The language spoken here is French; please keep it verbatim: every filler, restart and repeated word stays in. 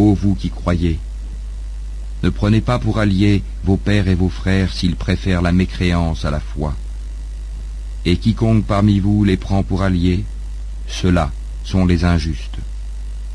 Ô vous qui croyez, ne prenez pas pour alliés vos pères et vos frères s'ils préfèrent la mécréance à la foi. Et quiconque parmi vous les prend pour alliés, ceux-là sont les injustes.